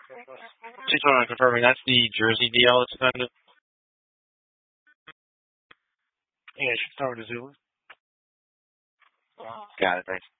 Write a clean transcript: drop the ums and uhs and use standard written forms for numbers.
Just want to confirming that's the Jersey DL extended. Yeah, it should start with a Zulu. Got it. Thanks.